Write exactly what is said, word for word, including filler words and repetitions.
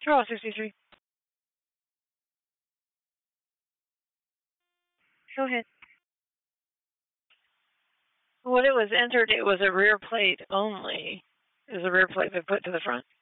Draw sixty-three. Go ahead. When it was entered, it was a rear plate only. It was a rear plate they put to the front.